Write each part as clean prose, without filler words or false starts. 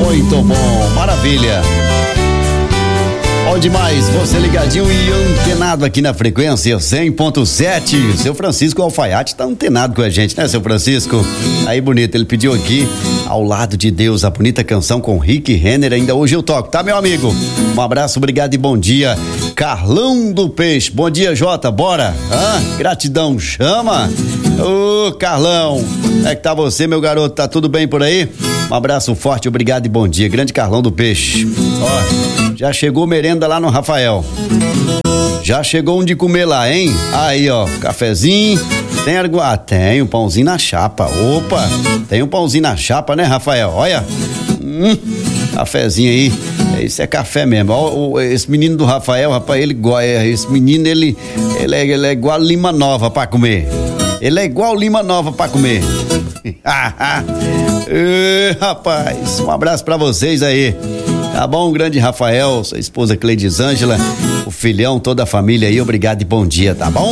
Muito bom, maravilha. Bom demais, você ligadinho e antenado aqui na frequência 100.7. Seu Francisco Alfaiate tá antenado com a gente, né, seu Francisco? Aí, bonito, ele pediu aqui, Ao Lado de Deus, a bonita canção com Rick Renner. Ainda hoje eu toco, tá, meu amigo? Um abraço, obrigado e bom dia. Carlão do Peixe, bom dia, Jota, bora? Gratidão, chama? Ô, Carlão, como é que tá você, meu garoto? Tá tudo bem por aí? Um abraço forte, obrigado e bom dia. Grande Carlão do Peixe. Ó, já chegou merenda lá no Rafael. Já chegou um de comer lá, hein? Aí, ó, cafezinho. Tem algo? Ah, tem um pãozinho na chapa. Opa, tem um pãozinho na chapa, né, Rafael? Olha. Cafezinho aí. Isso é café mesmo. Ó, esse menino do Rafael, rapaz, esse menino, ele é igual Lima Nova pra comer. Ele é igual Lima Nova pra comer. Rapaz, um abraço pra vocês aí. Tá bom, grande Rafael, sua esposa Cleidisângela, o filhão, toda a família aí, obrigado e bom dia, tá bom?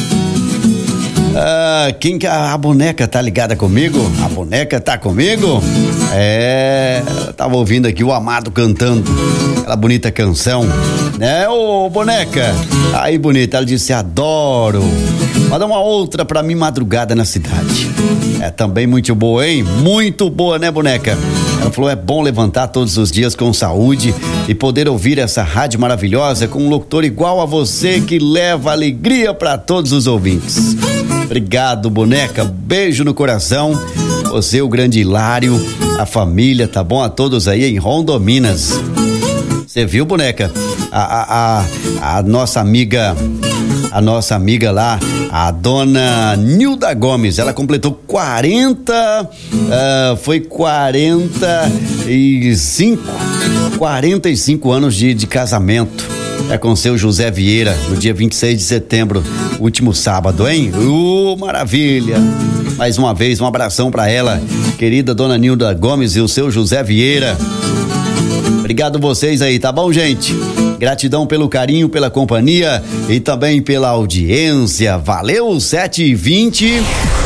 Quem que a boneca tá ligada comigo? A boneca tá comigo? Tava ouvindo aqui o Amado cantando aquela bonita canção, né, ô boneca? Aí, bonita, ela disse, adoro. Manda uma outra pra mim, Madrugada na Cidade. É também muito boa, hein? Muito boa, né, boneca? Ela falou, é bom levantar todos os dias com saúde e poder ouvir essa rádio maravilhosa com um locutor igual a você que leva alegria pra todos os ouvintes. Obrigado, boneca, beijo no coração. Você, o grande Hilário, a família, tá bom? A todos aí em Rondominas. Você viu, boneca? A nossa amiga lá, a dona Nilda Gomes, ela completou 45 anos de casamento. É com seu José Vieira, no dia 26 de setembro, último sábado, hein? Maravilha! Mais uma vez, um abração pra ela, querida dona Nilda Gomes e o seu José Vieira. Obrigado vocês aí, tá bom, gente? Gratidão pelo carinho, pela companhia e também pela audiência. Valeu, 7h20.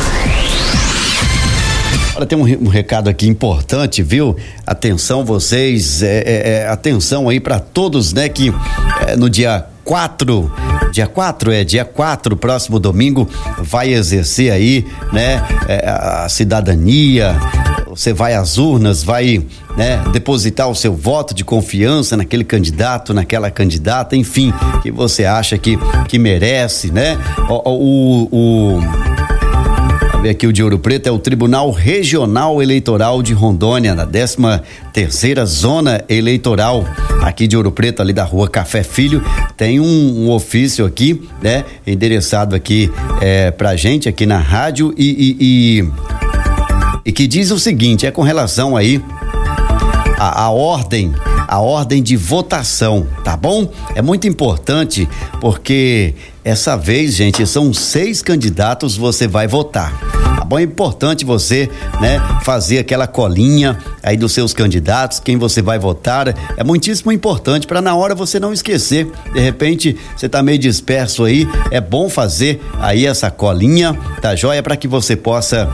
Olha, tem um recado aqui importante, viu? Atenção vocês, atenção aí para todos, né? Que no dia 4, próximo domingo, vai exercer aí, né? A cidadania. Você vai às urnas, vai, né, depositar o seu voto de confiança naquele candidato, naquela candidata, enfim, que você acha que merece, né? Aqui o de Ouro Preto é o Tribunal Regional Eleitoral de Rondônia, na 13ª Zona Eleitoral aqui de Ouro Preto, ali da Rua Café Filho. Tem um ofício aqui, né, endereçado aqui pra gente aqui na rádio e que diz o seguinte, é com relação aí a ordem de votação, tá bom? É muito importante porque essa vez, gente, são 6 candidatos você vai votar, tá bom? É importante você, né, fazer aquela colinha aí dos seus candidatos, quem você vai votar, é muitíssimo importante para na hora você não esquecer, de repente você tá meio disperso aí, é bom fazer aí essa colinha, tá joia? Para que você possa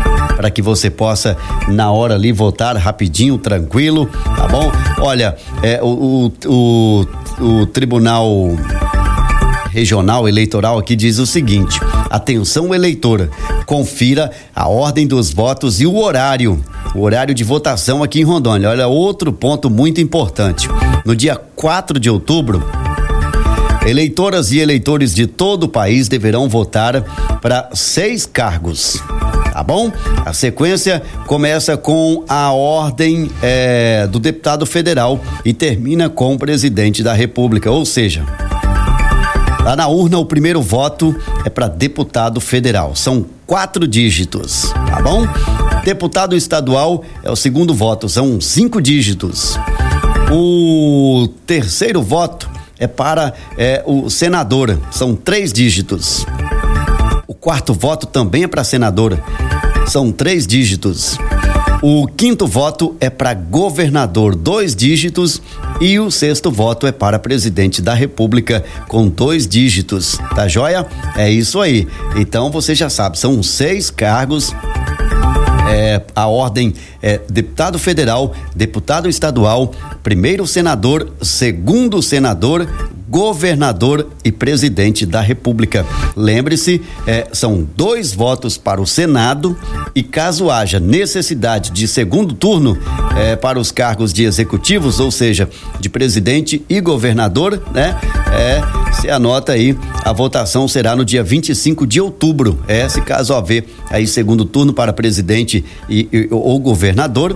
na hora ali votar rapidinho, tranquilo, tá bom? Olha, o Tribunal Regional Eleitoral aqui diz o seguinte: atenção eleitora, confira a ordem dos votos e o horário de votação aqui em Rondônia. Olha, outro ponto muito importante. No dia 4 de outubro, eleitoras e eleitores de todo o país deverão votar para 6 cargos. Tá bom? A sequência começa com a ordem do deputado federal e termina com o presidente da República, ou seja, lá na urna o primeiro voto é para deputado federal, são 4 dígitos, tá bom? Deputado estadual é o segundo voto, são 5 dígitos. O terceiro voto é para o senador, são 3 dígitos. O quarto voto também é para senadora, são 3 dígitos. O quinto voto é para governador, 2 dígitos, e o sexto voto é para presidente da República com 2 dígitos, tá joia? É isso aí. Então você já sabe, são 6 cargos A ordem é deputado federal, deputado estadual, primeiro senador, segundo senador, governador e presidente da República. Lembre-se, são 2 votos para o Senado e caso haja necessidade de segundo turno para os cargos de executivos, ou seja, de presidente e governador, né? Você anota aí, a votação será no dia 25 de outubro. Se caso haver aí segundo turno para presidente ou governador,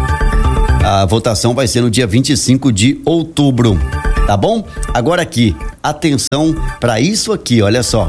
a votação vai ser no dia 25 de outubro. Tá bom? Agora aqui, atenção para isso aqui, olha só.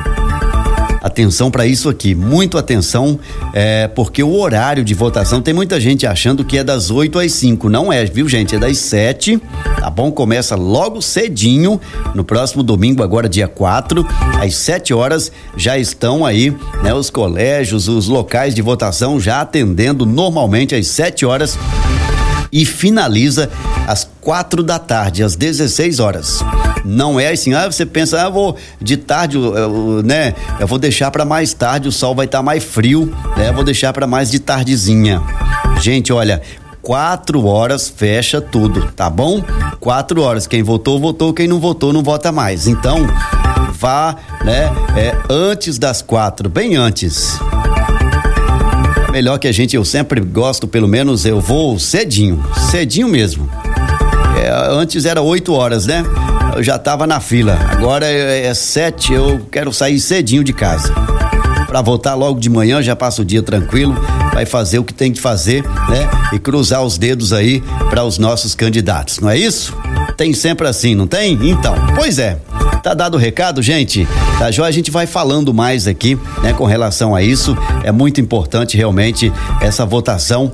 Atenção para isso aqui, muito atenção, porque o horário de votação, tem muita gente achando que é das 8 às 5, não é, viu gente? É das 7, tá bom? Começa logo cedinho, no próximo domingo, agora dia 4, às 7 horas, já estão aí, né? Os colégios, os locais de votação já atendendo normalmente às 7 horas e finaliza às 4 da tarde, às 16 horas. Não é assim, você pensa, vou de tarde, né? Eu vou deixar para mais tarde, o sol vai estar mais frio, né? Vou deixar para mais de tardezinha. Gente, olha, 4 horas fecha tudo, tá bom? 4 horas, quem votou, votou, quem não votou, não vota mais. Então, vá, né? Antes das 4, bem antes. Melhor que eu sempre gosto, pelo menos eu vou cedinho mesmo. Antes era 8 horas, né? Eu já tava na fila, agora é 7, eu quero sair cedinho de casa. Pra votar logo de manhã, já passa o dia tranquilo, vai fazer o que tem que fazer, né? E cruzar os dedos aí para os nossos candidatos, não é isso? Tem sempre assim, não tem? Então, pois é. Tá dado o recado, gente? Tá joia? A gente vai falando mais aqui, né, com relação a isso. É muito importante realmente essa votação.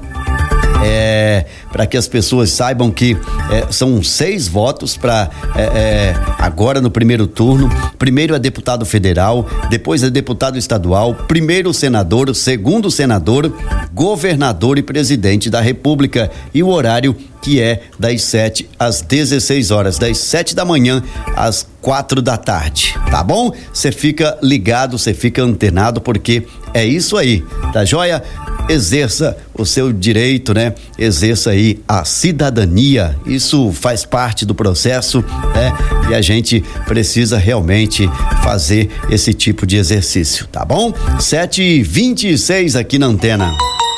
Para que as pessoas saibam que são 6 votos para agora no primeiro turno. Primeiro é deputado federal, depois é deputado estadual, primeiro senador, segundo senador, governador e presidente da República. E o horário que é das 7 às 16 horas, das 7 da manhã às 4 da tarde, tá bom? Você fica ligado, você fica antenado, porque é isso aí, tá joia? Exerça o seu direito, né? Exerça aí a cidadania. Isso faz parte do processo, né? E a gente precisa realmente fazer esse tipo de exercício, tá bom? 7h26 aqui na antena.